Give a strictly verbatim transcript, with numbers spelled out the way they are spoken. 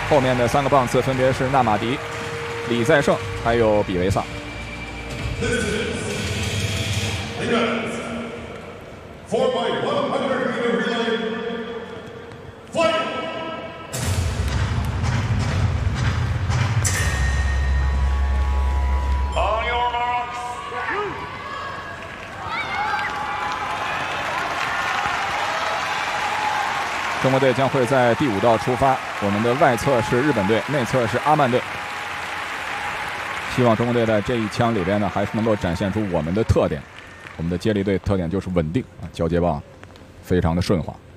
后面的三个棒次分别是纳马迪、李在胜还有比维萨。 four by one hundred meter relay, fight! 中国队将会在第五道出发，我们的外侧是日本队，内侧是阿曼队。希望中国队在这一枪里边呢，还是能够展现出我们的特点。我们的接力队特点就是稳定啊，交接棒非常的顺滑。